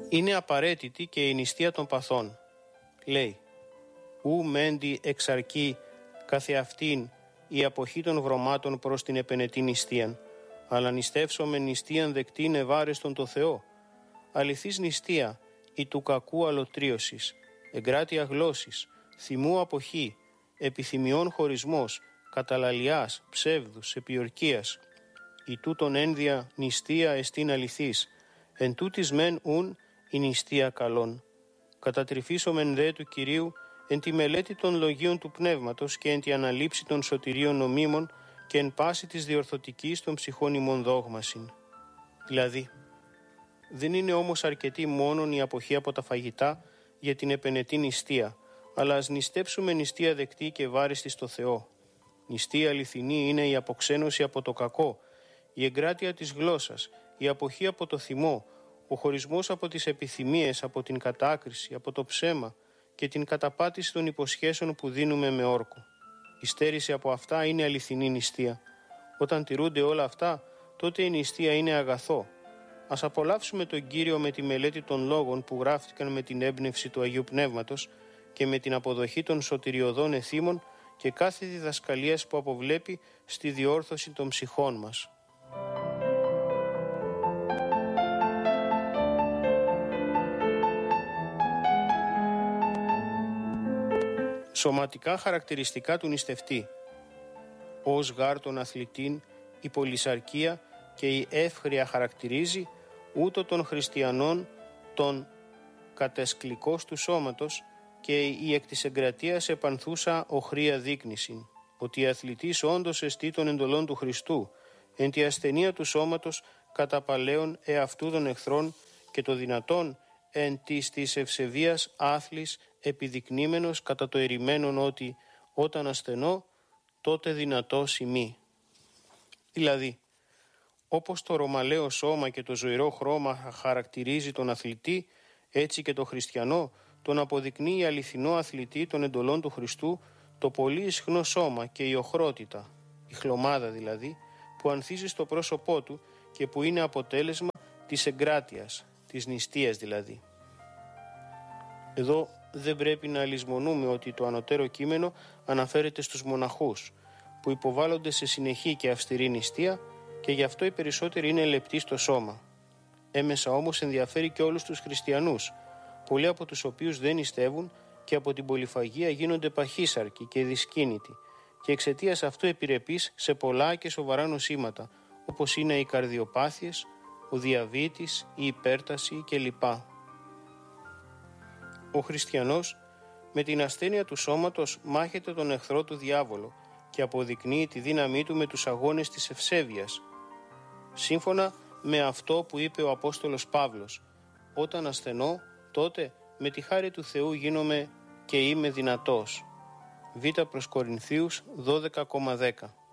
Είναι απαραίτητη και η νηστεία των παθών. Λέει «Ου μέντι εξαρκεί καθεαυτήν η αποχή των βρωμάτων προς την επενετή νηστείαν, αλλά νηστεύσομεν νηστείαν δεκτήν ευάρεστον το Θεό. Αληθής νηστεία η του κακού αλωτρίωσης, εγκράτεια γλώσσης, θυμού αποχή, επιθυμιών χωρισμός, καταλαλιάς, ψεύδους, επιορκίας. Η τούτον ένδια νηστεία εστίν αληθής, εν τούτης μεν ουν η νηστεία καλών. Κατατρυφήσομεν δε του Κυρίου εν τη μελέτη των λογίων του Πνεύματος και εν τη αναλήψη των σωτηρίων νομίμων και εν πάση της διορθωτικής των ψυχών ημών δόγμασιν». Δηλαδή, δεν είναι όμως αρκετή μόνον η αποχή από τα φαγητά για την επενετή νηστεία, αλλά ας νηστέψουμε νηστεία δεκτή και βάριστη στο Θεό. Νηστεία αληθινή είναι η αποξένωση από το κακό, η εγκράτεια της γλώσσας, η αποχή από το θυμό, ο χωρισμός από τις επιθυμίες, από την κατάκριση, από το ψέμα και την καταπάτηση των υποσχέσεων που δίνουμε με όρκο. Η στέρηση από αυτά είναι αληθινή νηστεία. Όταν τηρούνται όλα αυτά, τότε η νηστεία είναι αγαθό. Ας απολαύσουμε τον Κύριο με τη μελέτη των λόγων που γράφτηκαν με την έμπνευση του Αγίου Πνεύματος και με την αποδοχή των σωτηριωδών εθήμων και κάθε διδασκαλίας που αποβλέπει στη διόρθωση των ψυχών μας. Σωματικά χαρακτηριστικά του νηστευτή. Ως γάρ τον αθλητήν η πολυσαρκία και η εύχρεια χαρακτηρίζει, ούτω των χριστιανών τον κατεσκλικός του σώματος και η εκ της εγκρατείας επανθούσα οχρία δείκνησιν, ότι η αθλητής όντως εστί των εντολών του Χριστού, εν τη ασθενεία του σώματος καταπαλαίων εαυτού των εχθρών και το δυνατόν εν της ευσεβίας άθλης επιδεικνύμενος κατά το ερημένον ότι όταν ασθενώ τότε δυνατό σημεί. Δηλαδή, όπως το ρωμαλαίο σώμα και το ζωηρό χρώμα χαρακτηρίζει τον αθλητή, έτσι και το χριστιανό τον αποδεικνύει αληθινό αθλητή των εντολών του Χριστού το πολύ ισχνό σώμα και η οχρότητα, η χλωμάδα δηλαδή, που ανθίζει στο πρόσωπό του και που είναι αποτέλεσμα της εγκράτειας, της νηστείας δηλαδή. Εδώ δεν πρέπει να λησμονούμε ότι το ανωτέρω κείμενο αναφέρεται στους μοναχούς, που υποβάλλονται σε συνεχή και αυστηρή νηστεία και γι' αυτό οι περισσότεροι είναι λεπτοί στο σώμα. Έμεσα όμως ενδιαφέρει και όλους τους χριστιανούς, πολλοί από τους οποίους δεν νηστεύουν και από την πολυφαγία γίνονται παχύσαρκοι και δυσκίνητοι και εξαιτίας αυτού επιρρεπείς σε πολλά και σοβαρά νοσήματα, όπως είναι οι καρδιοπάθειες, ο διαβήτης, η υπέρταση κλπ. Ο χριστιανός με την ασθένεια του σώματος μάχεται τον εχθρό του διάβολο και αποδεικνύει τη δύναμή του με τους αγώνες της ευσέβειας. Σύμφωνα με αυτό που είπε ο Απόστολος Παύλος, όταν ασθενώ, τότε με τη χάρη του Θεού γίνομαι και είμαι δυνατός. Β προς Κορινθίους 12,10.